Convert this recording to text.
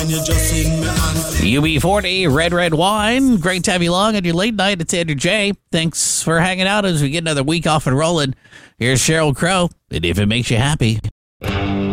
UB40, Red Wine. Great to have you along on your late night. It's Andrew J. Thanks for hanging out as we get another week off and rolling. Here's Sheryl Crow, and if it makes you happy.